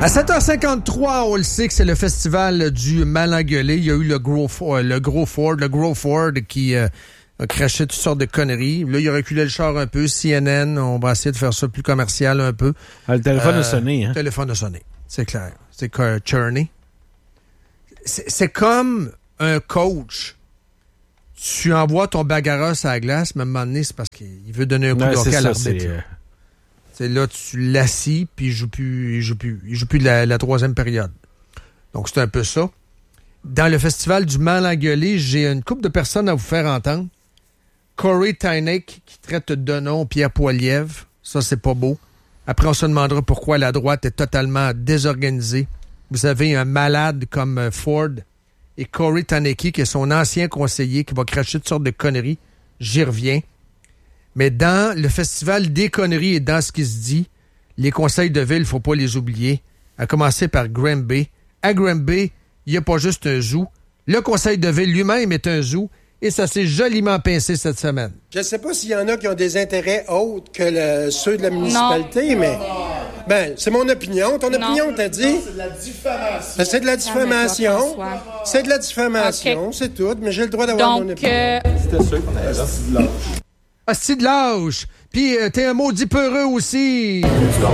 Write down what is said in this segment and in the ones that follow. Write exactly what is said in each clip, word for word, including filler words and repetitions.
À sept heures cinquante-trois, on le sait que c'est le festival du mal engueulé. Il y a eu le gros, le gros Ford, le gros Ford qui euh, a craché toutes sortes de conneries. Là, il a reculé le char un peu. C N N, on va essayer de faire ça plus commercial un peu. Ah, le téléphone euh, a sonné. Hein? Le téléphone a sonné, c'est clair. C'est que Cherney. C'est, c'est comme un coach. Tu envoies ton bagarreur à la glace, mais à un moment donné, c'est parce qu'il veut donner un coup non, de hockey à l'arbitre. C'est, euh... c'est là, tu l'assis, puis il joue plus, il joue plus, il joue plus de la, la troisième période. Donc, c'est un peu ça. Dans le festival du mal engueulé, j'ai une couple de personnes à vous faire entendre. Corey Tynek, qui traite de nom Pierre Poilievre. Ça, c'est pas beau. Après, on se demandera pourquoi la droite est totalement désorganisée. Vous avez un malade comme Ford et Corey Tynek, qui est son ancien conseiller, qui va cracher toutes sortes de conneries. J'y reviens. Mais dans le festival des conneries et dans ce qui se dit, les conseils de ville, il ne faut pas les oublier. À commencer par Granby. À Granby, il n'y a pas juste un zoo. Le conseil de ville lui-même est un zoo et ça s'est joliment pincé cette semaine. Je ne sais pas s'il y en a qui ont des intérêts autres que le, ceux de la municipalité, non. mais ben, c'est mon opinion. Ton non. opinion, t'as dit? Non, c'est de la diffamation. Ben, c'est de la diffamation. C'est de la diffamation, okay. C'est tout. Mais j'ai le droit d'avoir Donc, mon opinion. Euh... C'était sûr qu'on avait là. Hostie de lâche. Puis euh, t'es un maudit peureux aussi. C'est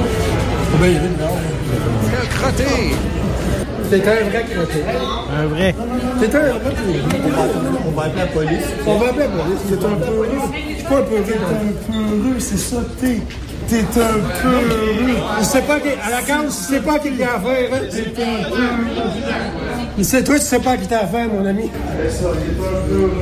un crotté. T'es un vrai crotté. Un vrai. T'es un vrai crotté. On va appeler la police. On va appeler la police. C'est un peureux. C'est pas un peureux. T'es un peureux, c'est ça t'es. T'es un peureux. Je sais pas qui... À la case, tu sais pas qui t'a affaire, hein? T'es un peureux. C'est toi, tu sais pas qui t'a affaire, mon ami. C'est ça, il est pas un peureux.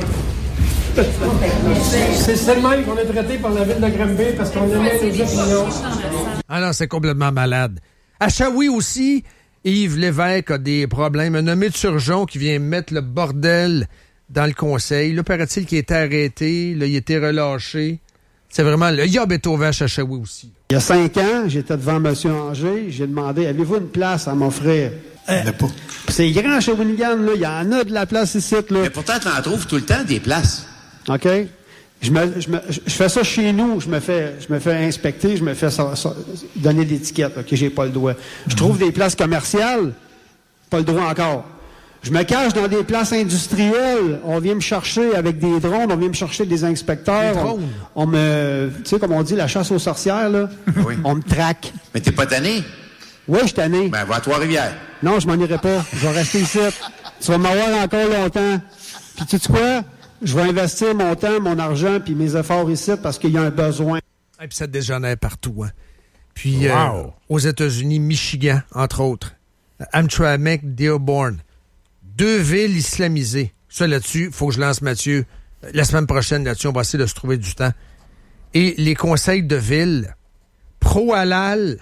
C'est seulement qu'on est traité par la ville de Granby parce qu'on aimait les opinions. Ah non, c'est complètement malade. À Shawi aussi, Yves Lévesque a des problèmes. Un nommé de Turgeon qui vient mettre le bordel dans le conseil. Là, paraît-il qu'il a été arrêté. Là, il a été relâché. C'est vraiment le yob est au vache à Shawi aussi. Il y a cinq ans, j'étais devant M. Anger. J'ai demandé, avez-vous une place à m'offrir? Euh, mais pas. C'est grand chez Shawinigan, là. Il y en a de la place ici, là. Mais pourtant, tu en trouves tout le temps des places. OK? Je, me, je, me, je fais ça chez nous, je me fais, je me fais inspecter, je me fais ça, ça, donner l'étiquette, OK, j'ai pas le droit. Je trouve des places commerciales, pas le droit encore. Je me cache dans des places industrielles, on vient me chercher avec des drones, on vient me chercher des inspecteurs. Des drones? On, on me, tu sais, comme on dit, la chasse aux sorcières, là, oui. On me traque. Mais t'es pas tanné? Oui, je suis tanné. Ben, va à Trois-Rivières. Non, je m'en irai pas. Je vais rester ici. Tu vas m'avoir encore longtemps. Puis tu sais quoi? Je vais investir mon temps, mon argent, puis mes efforts ici parce qu'il y a un besoin. Et puis ça dégénère partout. Hein. Puis wow. euh, aux États-Unis, Michigan, entre autres. Hamtramck, Dearborn. Deux villes islamisées. Ça, là-dessus, il faut que je lance Mathieu. La semaine prochaine, là-dessus, on va essayer de se trouver du temps. Et les conseils de ville, pro-halal,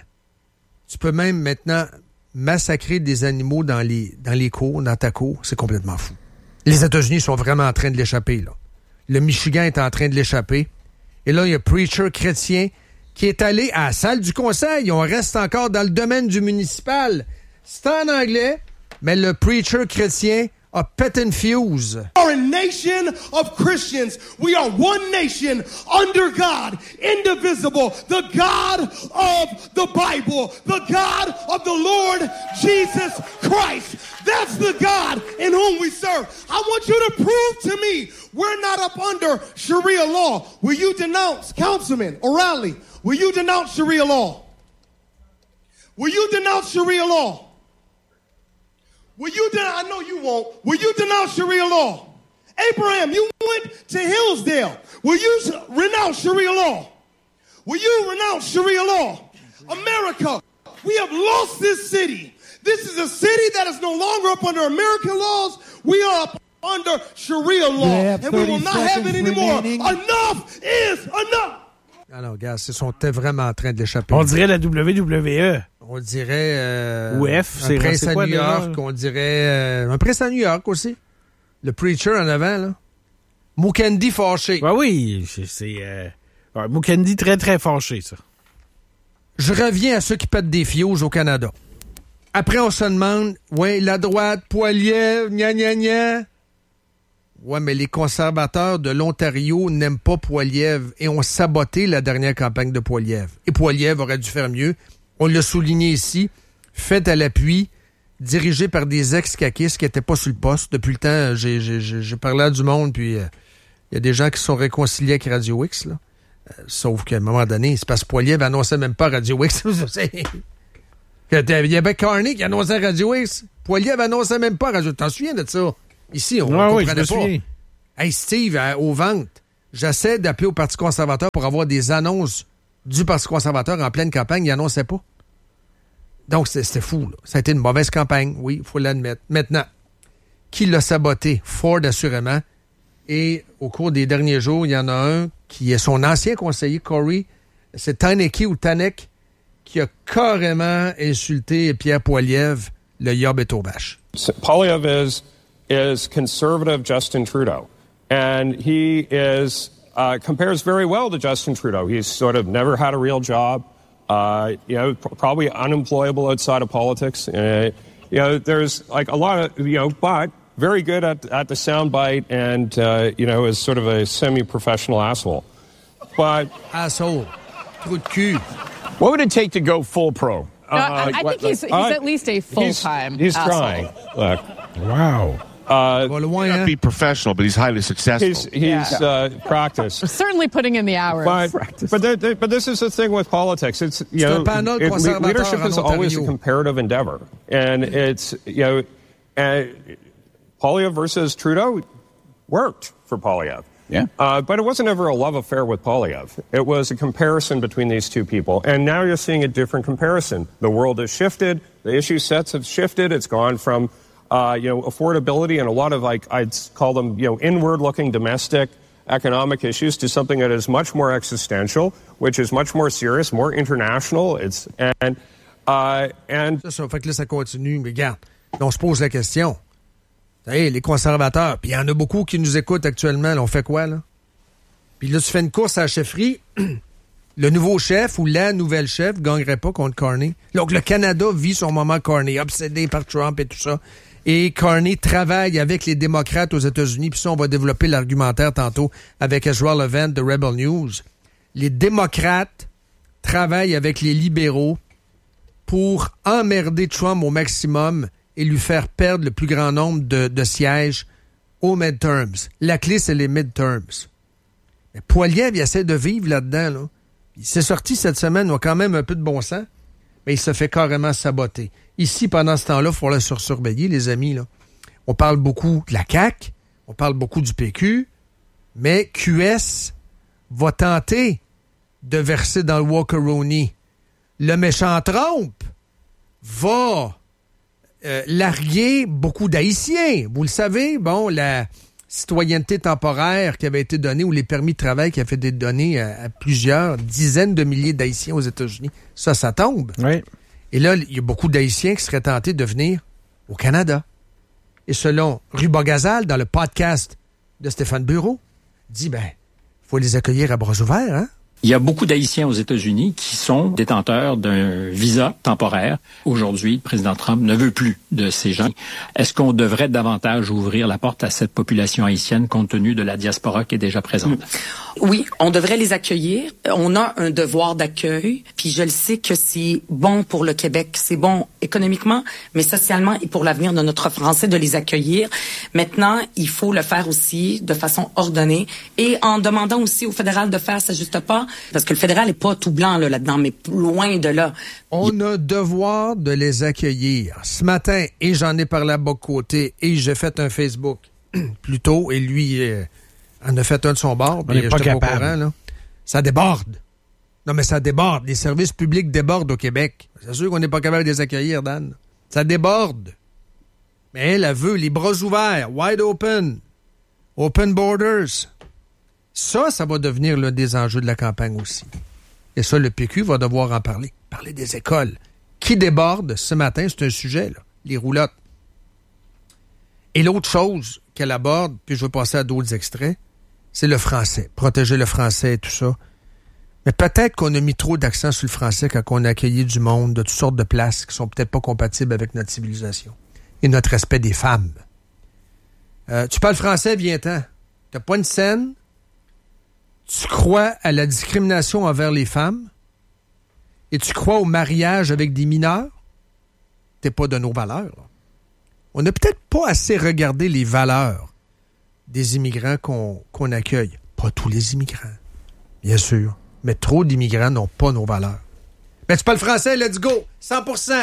tu peux même maintenant massacrer des animaux dans les, dans les cours, dans ta cour. C'est complètement fou. Les États-Unis sont vraiment en train de l'échapper, là. Le Michigan est en train de l'échapper. Et là, il y a un preacher chrétien qui est allé à la salle du conseil. On reste encore dans le domaine du municipal. C'est en anglais, mais le preacher chrétien a pet and fuse. We are a nation of Christians. We are one nation under God, indivisible. The God of the Bible. The God of the Lord Jesus Christ. That's the God in whom we serve. I want you to prove to me we're not up under Sharia law. Will you denounce, Councilman O'Reilly, will you denounce Sharia law? Will you denounce Sharia law? Will you denounce, I know you won't, will you denounce Sharia law? Abraham, you went to Hillsdale. Will you renounce Sharia law? Will you renounce Sharia law? America, we have lost this city. This is a city that is no longer up under American laws. We are up under Sharia law. And we will not have it anymore. Remaining. Enough is enough. Alors, gars, ils sont vraiment en train de l'échapper. On dirait la W W E. On dirait... Euh, Ou F, un c'est prince c'est à quoi, New York. On dirait... Euh, un prince à New York aussi. Le preacher en avant, là. Mukendi fâché. Ben oui, c'est... c'est euh... ouais, Mukendi très, très fâché, ça. Je reviens à ceux qui pètent des fios au Canada. Après, on se demande, ouais, la droite, Poilievre, gna gna gna. Ouais, mais les conservateurs de l'Ontario n'aiment pas Poilievre et ont saboté la dernière campagne de Poilievre. Et Poilievre aurait dû faire mieux. On l'a souligné ici. faite à l'appui, dirigée par des ex-caquistes qui n'étaient pas sur le poste. Depuis le temps, j'ai, j'ai, j'ai parlé à du monde, puis il euh, y a des gens qui se sont réconciliés avec Radio X, là. Euh, sauf qu'à un moment donné, c'est parce que Poilievre annonçait même pas Radio X. Il y avait Carney qui annonçait Radio X. Poilievre annonçait même pas Radio X. T'en souviens de ça? Ici, on ne ouais, comprenait oui, pas. Hey, Steve, euh, aux ventes, j'essaie d'appeler au Parti conservateur pour avoir des annonces du Parti conservateur en pleine campagne. Il n'annonçait pas. Donc, c'était, c'était fou. Là. Ça a été une mauvaise campagne, oui, il faut l'admettre. Maintenant, qui l'a saboté? Ford, assurément. Et au cours des derniers jours, il y en a un qui est son ancien conseiller, Corey. C'est Taneki ou Tanek, qui a carrément insulté Pierre Poilievre, le yob est aux vaches. Poilievre is, is conservative Justin Trudeau. And he is uh, compares very well to Justin Trudeau. He's sort of never had a real job. Uh, you know, pr- probably unemployable outside of politics. Uh, you know, there's like a lot of, you know, but very good at, at the soundbite and, uh, you know, is sort of a semi-professional asshole. But... Asshole. Trou de cul. What would it take to go full pro? No, uh, I, I think he's, he's uh, at least a full-time He's, he's asshole. trying. Look. Wow. Uh, well, he may not be professional, but he's highly successful. He's, he's yeah. uh, practiced. Certainly putting in the hours. But, but, there, there, but this is the thing with politics. It's, you know, it, leadership is always a comparative endeavor. And it's, you know, uh, Poilievre versus Trudeau worked for Poilievre. Yeah. Uh, but it wasn't ever a love affair with Poilievre. It was a comparison between these two people. And now you're seeing a different comparison. The world has shifted. The issue sets have shifted. It's gone from... Uh, you know, affordability and a lot of, like, I'd call them, you know, inward-looking domestic economic issues to something that is much more existential, which is much more serious, more international. It's, and, uh, and... Ça, ça fait que là, ça continue, mais regarde, on se pose la question. Hey, les conservateurs, puis il y en a beaucoup qui nous écoutent actuellement, là, on fait quoi, là? Puis là, tu fais une course à la chefferie, le nouveau chef ou la nouvelle chef ne gagnerait pas contre Carney. Donc, le Canada vit son moment Carney, obsédé par Trump et tout ça. Et Carney travaille avec les démocrates aux États-Unis, puis ça, on va développer l'argumentaire tantôt avec Ezra Levant de Rebel News. Les démocrates travaillent avec les libéraux pour emmerder Trump au maximum et lui faire perdre le plus grand nombre de, de sièges aux midterms. La clé, c'est les midterms. Mais Poilievre, il essaie de vivre là-dedans, là. Il s'est sorti cette semaine, il a quand même un peu de bon sens, mais il se fait carrément saboter. Ici, pendant ce temps-là, il faut le sursurveiller, les amis. Là. On parle beaucoup de la C A Q, on parle beaucoup du P Q, mais Q S va tenter de verser dans le Walkeroni. Le méchant Trump va euh, larguer beaucoup d'Haïtiens. Vous le savez, bon, la citoyenneté temporaire qui avait été donnée ou les permis de travail qui avaient été donnés à, à plusieurs dizaines de milliers d'Haïtiens aux États-Unis, ça, ça tombe. Oui. Et là, il y a beaucoup d'Haïtiens qui seraient tentés de venir au Canada. Et selon Ruba Gazal, dans le podcast de Stéphane Bureau, dit, ben, il faut les accueillir à bras ouverts, hein? Il y a beaucoup d'Haïtiens aux États-Unis qui sont détenteurs d'un visa temporaire. Aujourd'hui, le président Trump ne veut plus de ces gens. Est-ce qu'on devrait davantage ouvrir la porte à cette population haïtienne compte tenu de la diaspora qui est déjà présente? Oui, on devrait les accueillir. On a un devoir d'accueil, puis je le sais que c'est bon pour le Québec, c'est bon économiquement, mais socialement et pour l'avenir de notre français de les accueillir. Maintenant, il faut le faire aussi de façon ordonnée et en demandant aussi au fédéral de faire sa juste part. Parce que le fédéral n'est pas tout blanc là, là-dedans, mais loin de là. On a devoir de les accueillir. Ce matin, et j'en ai parlé à Boc-Côté, et j'ai fait un Facebook plus tôt, et lui euh, en a fait un de son bord. On n'est pas capable. Pas au courant, là. Ça déborde. Non, mais ça déborde. Les services publics débordent au Québec. C'est sûr qu'on n'est pas capable de les accueillir, Dan. Ça déborde. Mais elle, elle veut les bras ouverts, wide open, open borders. Ça, ça va devenir l'un des enjeux de la campagne aussi. Et ça, le P Q va devoir en parler. Parler des écoles. Qui déborde ce matin, c'est un sujet, là, les roulottes. Et l'autre chose qu'elle aborde, puis je vais passer à d'autres extraits, c'est le français. Protéger le français et tout ça. Mais peut-être qu'on a mis trop d'accent sur le français quand on a accueilli du monde de toutes sortes de places qui sont peut-être pas compatibles avec notre civilisation et notre respect des femmes. Euh, tu parles français, viens-t'en. T'as pas une scène. Tu crois à la discrimination envers les femmes et tu crois au mariage avec des mineurs? t'es pas de nos valeurs. On n'a peut-être pas assez regardé les valeurs des immigrants qu'on, qu'on accueille. Pas tous les immigrants, bien sûr, mais trop d'immigrants n'ont pas nos valeurs. Mais tu parles français, let's go, cent pour cent.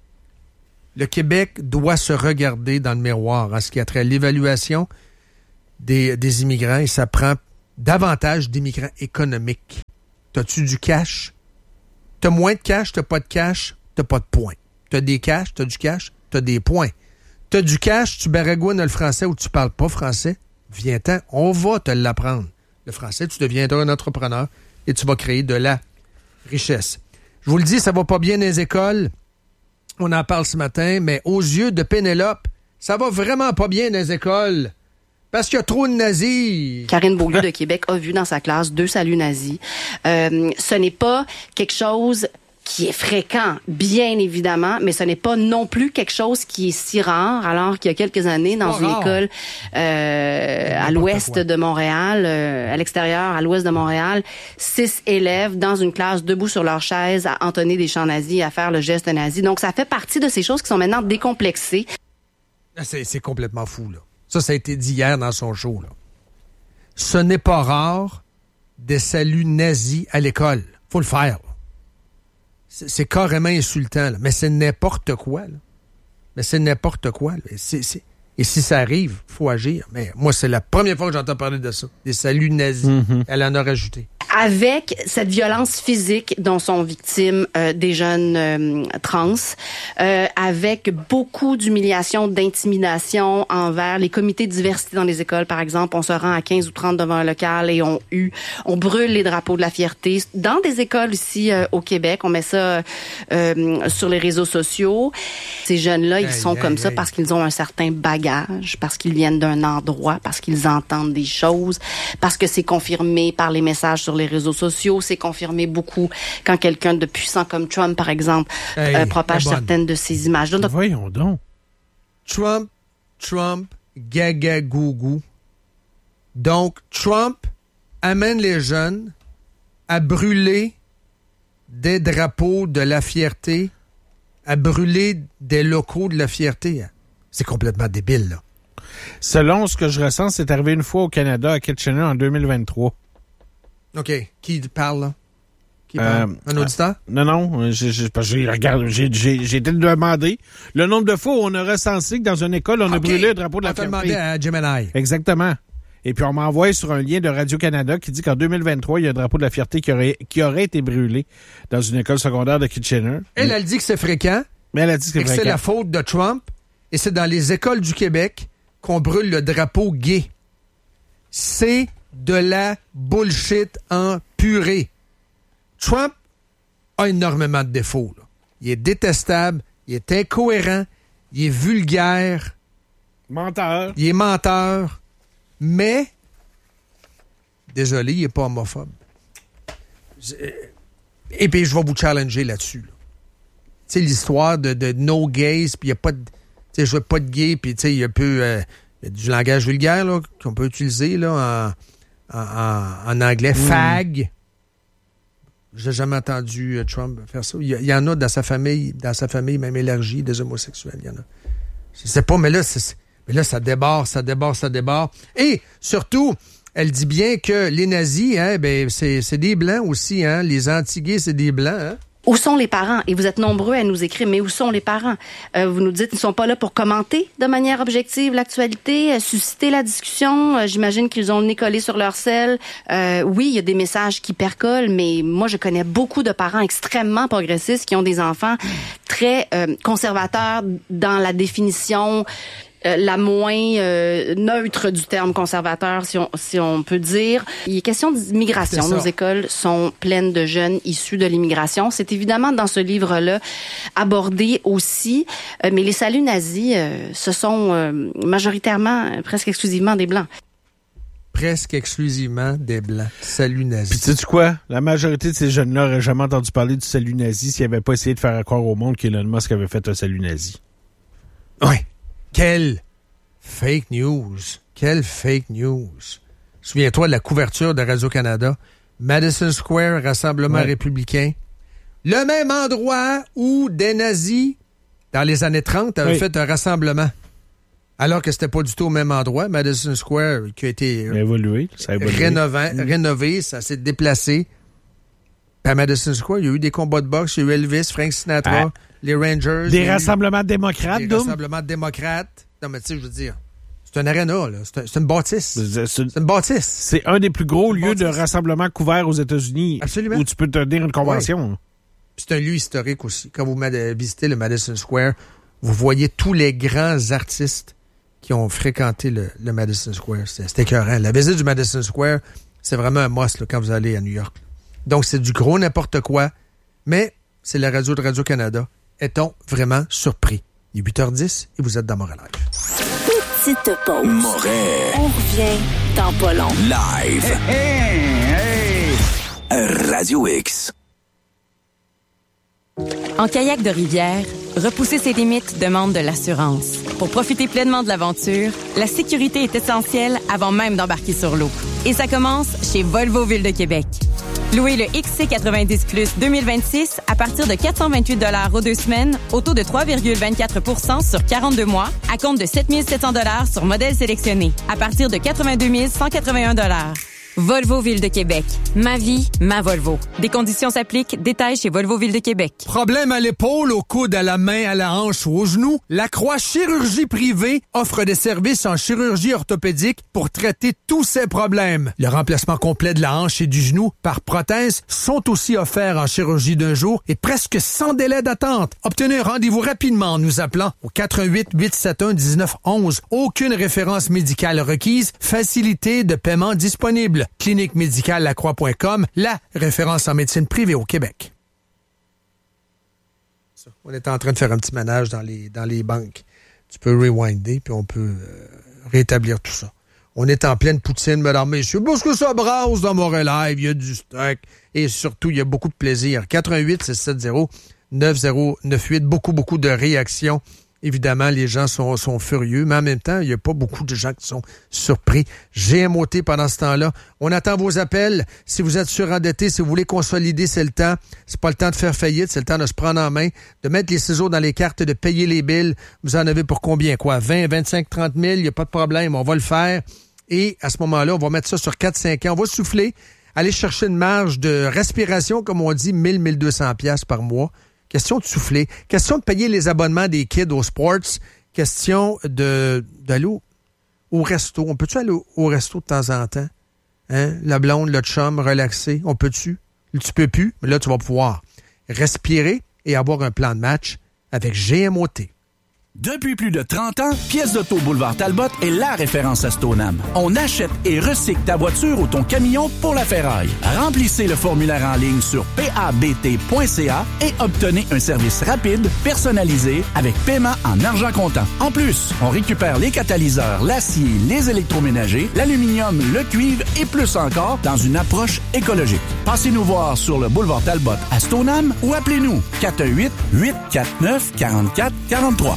Le Québec doit se regarder dans le miroir en ce qui a trait à l'évaluation des, des immigrants et ça prend davantage d'immigrants économiques. T'as-tu du cash? T'as moins de cash, t'as pas de cash, t'as pas de points. T'as des cash, t'as du cash, t'as des points. T'as du cash, tu baragouines le français ou tu parles pas français, viens-t'en, on va te l'apprendre. Le français, tu deviendras un entrepreneur et tu vas créer de la richesse. Je vous le dis, ça va pas bien dans les écoles. On en parle ce matin, mais aux yeux de Pénélope, ça va vraiment pas bien dans les écoles. Parce qu'il y a trop de nazis. Karine Beaulieu de Québec a vu dans sa classe deux saluts nazis. Euh, ce n'est pas quelque chose qui est fréquent, bien évidemment, mais ce n'est pas non plus quelque chose qui est si rare, alors qu'il y a quelques années, dans une école euh, à l'ouest de Montréal, euh, à l'extérieur, à l'ouest de Montréal, six élèves dans une classe debout sur leur chaise à entonner des chants nazis, à faire le geste nazi. Donc, ça fait partie de ces choses qui sont maintenant décomplexées. C'est, c'est complètement fou, là. Ça, ça a été dit hier dans son show, là. Ce n'est pas rare des saluts nazis à l'école. Faut le faire, là. C'est, c'est carrément insultant, là. Mais c'est n'importe quoi, là. Mais c'est n'importe quoi, là. C'est, c'est... Et si ça arrive, il faut agir. Mais moi, c'est la première fois que j'entends parler de ça. Des saluts nazis. Mm-hmm. Elle en a rajouté. Avec cette violence physique dont sont victimes euh, des jeunes euh, trans, euh, avec beaucoup d'humiliation, d'intimidation envers les comités de diversité dans les écoles, par exemple, on se rend à quinze ou trente devant un local et on eu, on brûle les drapeaux de la fierté. Dans des écoles ici euh, au Québec, on met ça euh, sur les réseaux sociaux. Ces jeunes-là, ils sont hey, comme hey, ça hey. parce qu'ils ont un certain bagage, parce qu'ils viennent d'un endroit, parce qu'ils entendent des choses, parce que c'est confirmé par les messages sur les réseaux sociaux, c'est confirmé beaucoup quand quelqu'un de puissant comme Trump, par exemple, hey, euh, propage certaines de ces images-là. Donc, voyons donc. Trump, Trump, gaga gougou. Donc, Trump amène les jeunes à brûler des drapeaux de la fierté, à brûler des locaux de la fierté. C'est complètement débile, là. Selon ce que je ressens, c'est arrivé une fois au Canada, à Kitchener, en deux mille vingt-trois. OK. Qui parle, là? Qui parle? Euh, Un auditeur? Euh, non, non. J'ai, j'ai, j'ai, regarde, j'ai, j'ai, j'ai été demandé le nombre de fois où on a recensé que dans une école, on okay. a brûlé le drapeau de la fierté. On t'a demandé à Gemini. Exactement. Et puis, on m'a envoyé sur un lien de Radio-Canada qui dit qu'en deux mille vingt-trois, il y a un drapeau de la fierté qui aurait, qui aurait été brûlé dans une école secondaire de Kitchener. Elle, elle dit que c'est fréquent. Mais elle a dit que c'est et que fréquent. c'est la faute de Trump. Et c'est dans les écoles du Québec qu'on brûle le drapeau gay. C'est de la bullshit en purée. Trump a énormément de défauts, là. Il est détestable, il est incohérent, il est vulgaire. Menteur. Il est menteur. Mais, désolé, il n'est pas homophobe. Et puis, je vais vous challenger là-dessus. Là. Tu sais, l'histoire de, de no gays, puis il n'y a pas de... Tu sais, je veux pas de gay, puis tu sais, il y a un peu... Euh, y a du langage vulgaire, là, qu'on peut utiliser, là, en, en, en anglais. Mm. Fag. J'ai jamais entendu euh, Trump faire ça. Il y, y en a dans sa famille, dans sa famille, même élargie, des homosexuels. Il y en a. Je sais pas, mais là, c'est, mais là, ça déborde, ça déborde, ça déborde. Et, surtout, elle dit bien que les nazis, hein, ben, c'est, c'est des blancs aussi, hein. Les anti-gays, c'est des blancs, hein. Où sont les parents? Et vous êtes nombreux à nous écrire, mais où sont les parents? Euh, vous nous dites qu'ils ne sont pas là pour commenter de manière objective l'actualité, euh, susciter la discussion. Euh, j'imagine qu'ils ont le nez collé sur leur selle. Euh, oui, il y a des messages qui percolent, mais moi, je connais beaucoup de parents extrêmement progressistes qui ont des enfants très euh, conservateurs dans la définition Euh, la moins euh, neutre du terme conservateur, si on, si on peut dire. Il est question d'immigration. Nos écoles sont pleines de jeunes issus de l'immigration. C'est évidemment dans ce livre-là abordé aussi, euh, mais les saluts nazis, euh, ce sont euh, majoritairement, euh, presque exclusivement des Blancs. Presque exclusivement des Blancs. Salut nazi. Puis sais-tu quoi? La majorité de ces jeunes-là n'auraient jamais entendu parler du salut nazi s'ils n'avaient pas essayé de faire croire au monde qu'Elon Musk avait fait un salut nazi. Oui. Quelle fake news. Quelle fake news. Souviens-toi de la couverture de Radio-Canada. Madison Square, Rassemblement ouais. républicain. Le même endroit où des nazis dans les années trente, avait oui. fait un rassemblement. Alors que c'était pas du tout au même endroit. Madison Square, qui a été a évolué, ça a évolué. Rénové, mmh. rénové, ça s'est déplacé. Puis à Madison Square, il y a eu des combats de boxe, il y a eu Elvis, Frank Sinatra, ah. les Rangers. Des rassemblements démocrates, Des Doom? rassemblements démocrates. Non, mais tu sais, je veux dire, c'est un aréna, là. C'est, un, c'est une bâtisse. C'est, c'est, c'est une bâtisse. C'est un des plus gros lieux de rassemblement couverts aux États-Unis. Absolument. Où tu peux tenir une convention. Oui. C'est un lieu historique aussi. Quand vous visitez le Madison Square, vous voyez tous les grands artistes qui ont fréquenté le, le Madison Square. C'est, c'est écœurant. La visite du Madison Square, c'est vraiment un must là, quand vous allez à New York. Donc, c'est du gros n'importe quoi, mais c'est la radio de Radio-Canada. Est-on vraiment surpris? Il est huit heures dix et vous êtes dans Montréal Live. Petite pause. Montréal. On revient dans pas long. Live. Hey, hey, hey. Radio X. En kayak de rivière, repousser ses limites demande de l'assurance. Pour profiter pleinement de l'aventure, la sécurité est essentielle avant même d'embarquer sur l'eau. Et ça commence chez Volvo Ville de Québec. Louez le X C quatre-vingt-dix plus deux mille vingt-six à partir de quatre cent vingt-huit dollars aux deux semaines, au taux de trois virgule vingt-quatre pour cent sur quarante-deux mois, à compte de sept mille sept cents dollars sur modèle sélectionné, à partir de quatre-vingt-deux mille cent quatre-vingt-un dollars. Volvo Ville de Québec. Ma vie, ma Volvo. Des conditions s'appliquent. Détails chez Volvo Ville de Québec. Problème à l'épaule, au coude, à la main, à la hanche ou au genou? La Croix Chirurgie Privée offre des services en chirurgie orthopédique pour traiter tous ces problèmes. Le remplacement complet de la hanche et du genou par prothèse sont aussi offerts en chirurgie d'un jour et presque sans délai d'attente. Obtenez un rendez-vous rapidement en nous appelant au quatre un huit, huit sept un, un neuf un un. Aucune référence médicale requise. Facilité de paiement disponible. clinique médicale lacroix point com, la référence en médecine privée au Québec. On est en train de faire un petit ménage dans les, dans les banques. Tu peux rewinder, puis on peut euh, rétablir tout ça. On est en pleine poutine, mesdames, messieurs, parce que ça brasse dans Montréal Live, il y a du stock, et surtout, il y a beaucoup de plaisir. quatre un huit, six sept zéro, neuf zéro neuf huit, beaucoup, beaucoup de réactions. Évidemment, les gens sont, sont furieux, mais en même temps, il n'y a pas beaucoup de gens qui sont surpris. G M O T pendant ce temps-là. On attend vos appels. Si vous êtes surendetté, si vous voulez consolider, c'est le temps. C'est pas le temps de faire faillite, c'est le temps de se prendre en main, de mettre les ciseaux dans les cartes, de payer les billes. Vous en avez pour combien, quoi? vingt, vingt-cinq, trente mille, il n'y a pas de problème, on va le faire. Et à ce moment-là, on va mettre ça sur quatre cinq ans. On va souffler, aller chercher une marge de respiration, comme on dit, mille, mille deux cents piastres par mois. Question de souffler. Question de payer les abonnements des kids aux sports. Question de d'aller au, au resto. On peut-tu aller au, au resto de temps en temps? Hein? La blonde, le chum, relaxer. On peut-tu? Tu peux plus, mais là, tu vas pouvoir respirer et avoir un plan de match avec G M O T. Depuis plus de trente ans, Pièces d'auto Boulevard Talbot est la référence à Stoneham. On achète et recycle ta voiture ou ton camion pour la ferraille. Remplissez le formulaire en ligne sur p a b t point c a et obtenez un service rapide, personnalisé, avec paiement en argent comptant. En plus, on récupère les catalyseurs, l'acier, les électroménagers, l'aluminium, le cuivre et plus encore dans une approche écologique. Passez-nous voir sur le Boulevard Talbot à Stoneham ou appelez-nous quatre un huit, huit quatre neuf, quatre quatre quatre trois.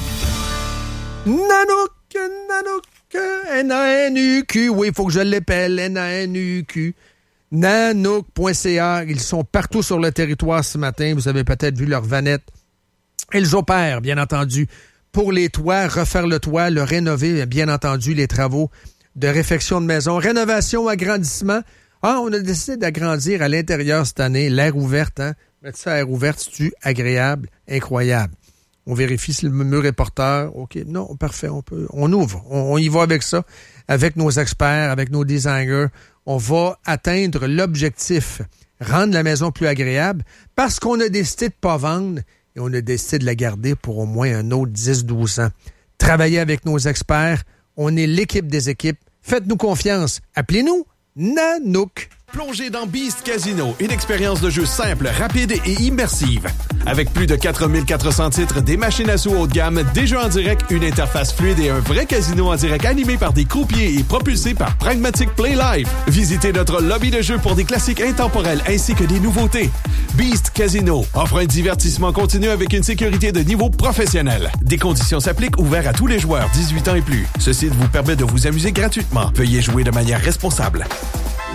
Nanook, Nanook, N A N U Q. Oui, il faut que je l'épelle, N A N U Q. Nanook point c a. Ils sont partout sur le territoire ce matin. Vous avez peut-être vu leur vanette. Ils opèrent, bien entendu, pour les toits, refaire le toit, le rénover, bien entendu, les travaux de réfection de maison. Rénovation, agrandissement. Ah, on a décidé d'agrandir à l'intérieur cette année. L'air ouvert, hein? Mettre ça à l'air ouvert, c'est-tu agréable? Incroyable. On vérifie si le mur est porteur. OK, non, parfait, on peut, on ouvre. On, on y va avec ça, avec nos experts, avec nos designers. On va atteindre l'objectif, rendre la maison plus agréable, parce qu'on a décidé de ne pas vendre et on a décidé de la garder pour au moins un autre dix douze ans. Travailler avec nos experts, on est l'équipe des équipes. Faites-nous confiance. Appelez-nous Nanook. Plongez dans Beast Casino, une expérience de jeu simple, rapide et immersive. Avec plus de quatre mille quatre cents titres, des machines à sous haut de gamme, des jeux en direct, une interface fluide et un vrai casino en direct animé par des croupiers et propulsé par Pragmatic Play Live. Visitez notre lobby de jeu pour des classiques intemporels ainsi que des nouveautés. Beast Casino offre un divertissement continu avec une sécurité de niveau professionnel. Des conditions s'appliquent, ouverts à tous les joueurs dix-huit ans et plus. Ce site vous permet de vous amuser gratuitement. Veuillez jouer de manière responsable.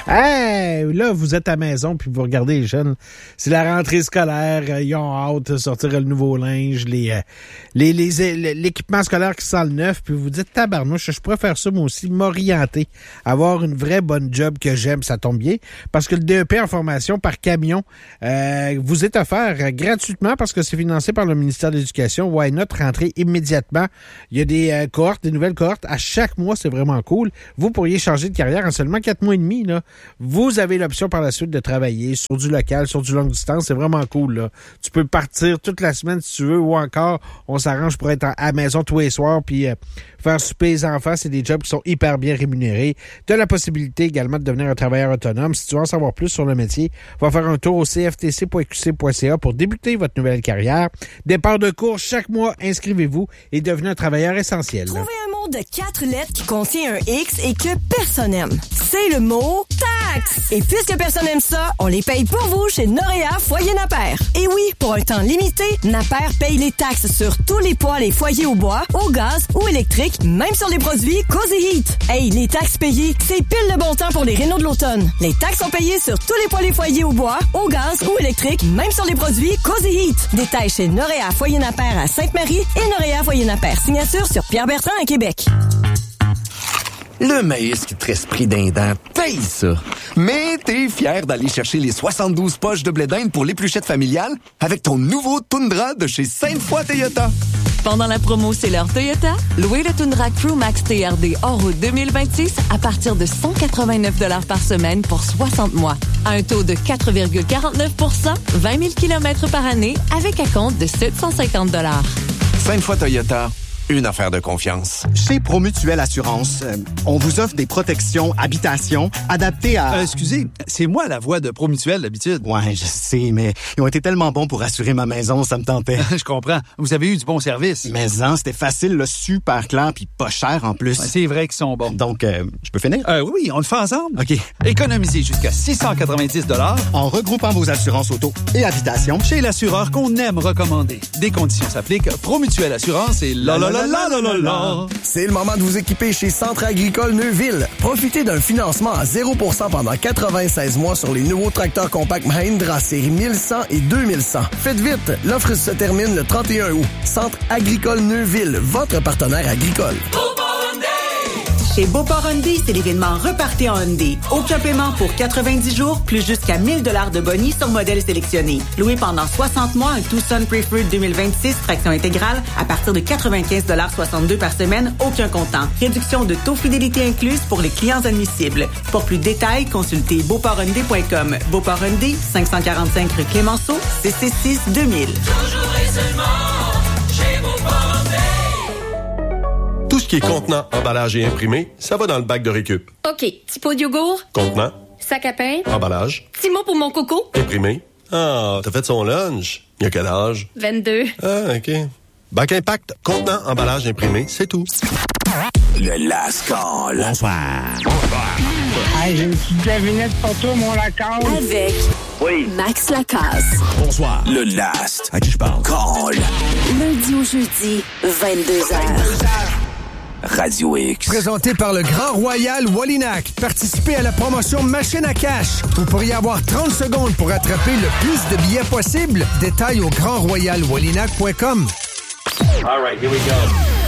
Hey, là, vous êtes à la maison puis vous regardez les jeunes. C'est la rentrée scolaire. Ils ont hâte de sortir le nouveau linge, les, euh, les, les, les l'équipement scolaire qui sent le neuf. Puis vous vous dites, tabarnouche, je pourrais faire ça moi aussi, m'orienter, avoir une vraie bonne job que j'aime. Ça tombe bien parce que le D E P en formation par camion euh, vous est offert euh, gratuitement parce que c'est financé par le ministère de l'Éducation. Why not rentrer immédiatement? Il y a des euh, cohortes, des nouvelles cohortes. À chaque mois, c'est vraiment cool. Vous pourriez changer de carrière en seulement quatre mois et demi, là. Vous avez l'option par la suite de travailler sur du local, sur du longue distance. C'est vraiment cool, là. Tu peux partir toute la semaine si tu veux ou encore, on s'arrange pour être à la maison tous les soirs puis euh, faire souper les enfants. C'est des jobs qui sont hyper bien rémunérés. Tu as la possibilité également de devenir un travailleur autonome. Si tu veux en savoir plus sur le métier, va faire un tour au c f t c point q c point c a pour débuter votre nouvelle carrière. Départ de cours chaque mois. Inscrivez-vous et devenez un travailleur essentiel. Trouvez un mot de quatre lettres qui contient un X et que personne n'aime. C'est le mot taxe. Et puisque personne n'aime ça, on les paye pour vous chez Noréa Foyer Napper. Et oui, pour un temps limité, Napper paye les taxes sur tous les poêles et foyers au bois, au gaz ou électrique, même sur les produits Cozy Heat. Hey, les taxes payées, c'est pile le bon temps pour les rénaux de l'automne. Les taxes sont payées sur tous les poêles et foyers au bois, au gaz ou électrique, même sur les produits Cozy Heat. Détails chez Noréa Foyer Napper à Sainte-Marie et Noréa Foyer Napper. Signature sur Pierre Bertrand à Québec. Le maïs qui te reste pris d'un dent, paye ça. Mais t'es fier d'aller chercher les soixante-douze poches de blé d'Inde pour l'épluchette familiale avec ton nouveau Tundra de chez Sainte-Foy Toyota. Pendant la promo C'est l'heure Toyota, louez le Tundra Crewmax T R D hors route deux mille vingt-six à partir de cent quatre-vingt-neuf dollars par semaine pour soixante mois. À un taux de quatre virgule quarante-neuf pour cent, vingt mille kilomètres par année avec acompte de sept cent cinquante dollars. Sainte-Foy Toyota. Une affaire de confiance. Chez Promutuelle Assurance, euh, on vous offre des protections habitation adaptées à... Euh, excusez, c'est moi la voix de Promutuelle d'habitude. Ouais, je sais, mais ils ont été tellement bons pour assurer ma maison, ça me tentait. Je comprends. Vous avez eu du bon service. Mais hein, c'était facile, là, super clair, puis pas cher en plus. Ouais, c'est vrai qu'ils sont bons. Donc, euh, je peux finir? Euh, oui, oui, on le fait ensemble. OK. Économisez jusqu'à six cent quatre-vingt-dix dollars en regroupant vos assurances auto et habitation chez l'assureur qu'on aime recommander. Des conditions s'appliquent. Promutuelle Assurance et la la la la la la la. C'est le moment de vous équiper chez Centre Agricole Neuville. Profitez d'un financement à zéro pour cent pendant quatre-vingt-seize mois sur les nouveaux tracteurs compacts Mahindra série mille cent et deux mille cent. Faites vite, l'offre se termine le trente et un août. Centre Agricole Neuville, votre partenaire agricole. Chez Beauport Hyundai, c'est l'événement Repartez en Hyundai. Aucun paiement pour quatre-vingt-dix jours, plus jusqu'à mille dollars de bonus sur modèle sélectionné. Loué pendant soixante mois, un Tucson Preferred deux mille vingt-six, traction intégrale, à partir de quatre-vingt-quinze dollars soixante-deux par semaine, aucun comptant. Réduction de taux fidélité incluse pour les clients admissibles. Pour plus de détails, consultez beauport hyundai point com. Beauport Hyundai, cinq cent quarante-cinq rue Clémenceau, six cent soixante-six deux mille. Toujours et seulement chez Beauport Hyundai. Tout ce qui est contenant, emballage et imprimé, ça va dans le bac de récup. OK. Petit pot de yogourt. Contenant. Sac à pain. Emballage. Petit mot pour mon coco. Imprimé. Ah, t'as fait son lunch. Il a quel âge? vingt-deux. Ah, OK. Bac Impact. Contenant, emballage, imprimé, c'est tout. Le Last Call. Bonsoir. Bonsoir. Hey, j'ai une petite devinette pour toi, mon Lacasse. Avec oui. Max Lacasse. Bonsoir. Le Last. À qui je parle? Call. Lundi au jeudi, vingt-deux heures. Radio X. Présenté par le Grand Royal Wallinac. Participez à la promotion Machine à cash. Vous pourriez avoir trente secondes pour attraper le plus de billets possible. Détails au grand royal wallinac point com. All right, here we go.